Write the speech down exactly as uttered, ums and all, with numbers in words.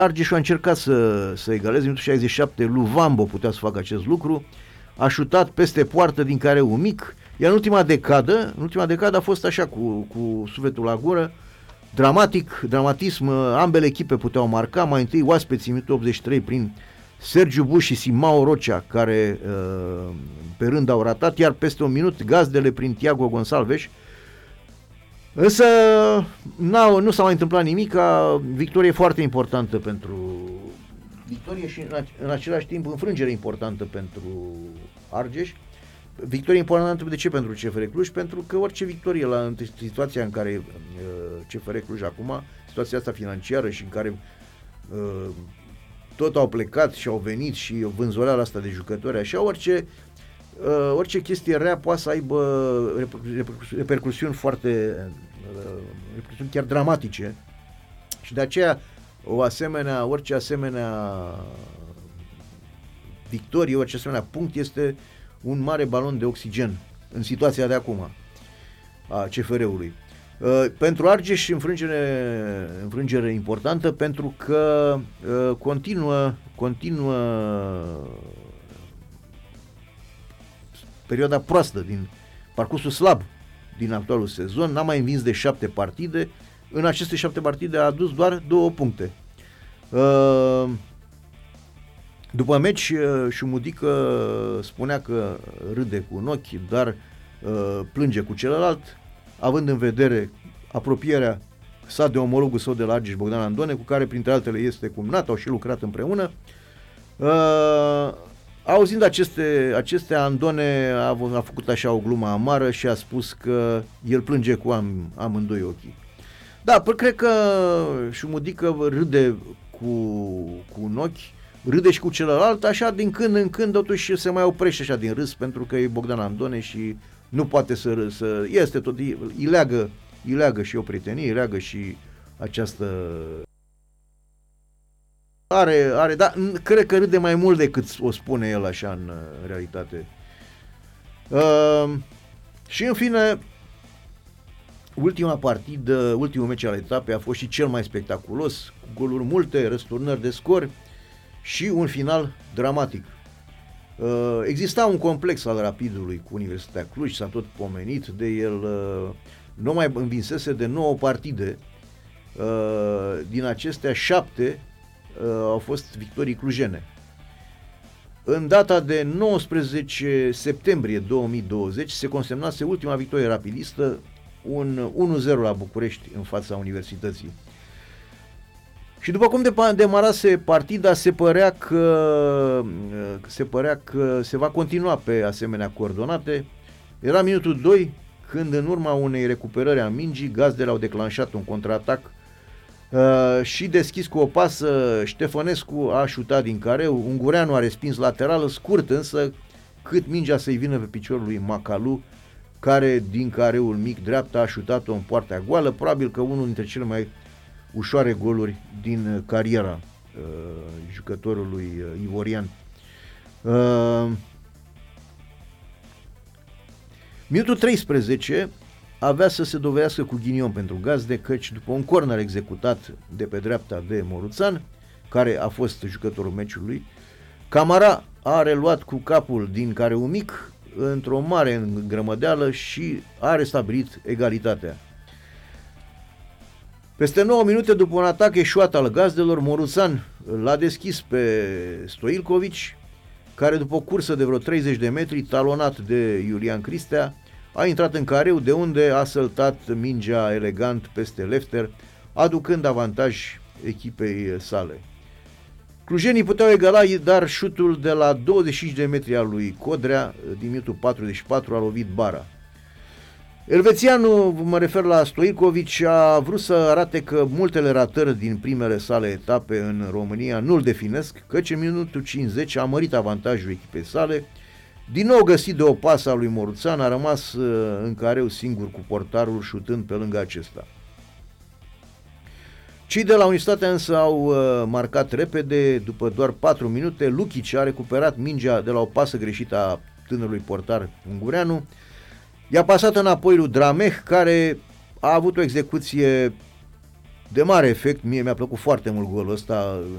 Argeșul a încercat să, să egaleze, în minutul șaizeci și șapte Luvambo putea să facă acest lucru, a șutat peste poartă din careul mic, iar în ultima decadă, în ultima decadă a fost așa cu, cu sufletul la gură, dramatic, dramatism, ambele echipe puteau marca, mai întâi oaspeții în minutul optzeci și trei prin Sergiu Buș și Simao Rocea, care pe rând au ratat, iar peste un minut gazdele prin Tiago Gonçalves. Însă n-au, nu s-a mai întâmplat nimic, victorie foarte importantă pentru victorie și în, în același timp înfrângere importantă pentru Argeș. Victorie importantă de ce pentru C F R Cluj? Pentru că orice victorie la în situația în care uh, C F R Cluj acum, situația asta financiară și în care uh, tot au plecat și au venit și vânzoleala asta de jucători, așa, orice Uh, orice chestie rea poate să aibă repercusiuni foarte uh, repercusiuni chiar dramatice și de aceea o asemenea, orice asemenea victorie, orice asemenea punct este un mare balon de oxigen în situația de acum a C F R-ului. Uh, pentru Argeș înfrângere, înfrângere importantă pentru că uh, continuă continuă perioada proastă din parcursul slab din actualul sezon, n-a mai învins de șapte partide, în aceste șapte partide a adus doar două puncte. După meci, Șumudică spunea că râde cu un ochi, dar plânge cu celălalt, având în vedere apropierea sa de omologul său de la Argeș, Bogdan Andone, cu care printre altele este cumnat, au și lucrat împreună. Auzind aceste, aceste Andone a, a făcut așa o glumă amară și a spus că el plânge cu am, amândoi ochii. Da, păi cred că Șumudică râde cu, cu un ochi, râde și cu celălalt, așa din când în când totuși se mai oprește așa din râs pentru că e Bogdan Andone și nu poate să, să este tot, îi leagă, îi leagă și o prietenie, îi leagă și această... Are, are, dar cred că râde mai mult decât o spune el așa în uh, realitate. Uh, și în fine, ultima partidă, ultimul meci al etapei a fost și cel mai spectaculos, cu goluri multe, răsturnări de scor și un final dramatic. Uh, exista un complex al Rapidului cu Universitatea Cluj, s-a tot pomenit de el, uh, nu mai învinsese de nouă partide, uh, din acestea șapte Uh, au fost victorii clujene. În data de nouăsprezece septembrie două mii douăzeci se consemnase ultima victorie rapidistă, un unu zero la București în fața Universității. Și după cum demarase partida, se părea că se părea că se va continua pe asemenea coordonate. Era minutul doi când în urma unei recuperări a mingii, gazdele au declanșat un contraatac Uh, și deschis cu o pasă, Ștefănescu a șutat din careu, Ungureanu a respins laterală, scurt însă, cât mingea să-i vină pe piciorul lui Macalu, care din careul mic dreapta a șutat-o în poarta goală, probabil că unul dintre cele mai ușoare goluri din cariera uh, jucătorului uh, ivorian. Uh, minutul treisprezece avea să se dovedească cu ghinion pentru gazde, căci după un corner executat de pe dreapta de Moruțan, care a fost jucătorul meciului, Camara a reluat cu capul din careul mic într-o mare îngrămădeală și a restabilit egalitatea. Peste nouă minute după un atac eșuat al gazdelor, Moruțan l-a deschis pe Stoilcovici, care după o cursă de vreo treizeci de metri, talonat de Iulian Cristea, a intrat în careu, de unde a săltat mingea elegant peste lefter, aducând avantaj echipei sale. Clujenii puteau egala, dar șutul de la douăzeci și cinci de metri al lui Codrea, din minutul patruzeci și patru, a lovit bara. Elvețianul, mă refer la Stoilcovici, a vrut să arate că multele ratări din primele sale etape în România nu-l definesc, căci în minutul cincizeci a mărit avantajul echipei sale. Din nou găsit de o pasă a lui Moruțan, a rămas în careu singur cu portarul, șutând pe lângă acesta. Cei de la Universitatea însă au marcat repede, după doar patru minute, Lukic a recuperat mingea de la o pasă greșită a tânărului portar Ungureanu, i-a pasat înapoi lui Drameh, care a avut o execuție de mare efect. Mie mi-a plăcut foarte mult golul ăsta,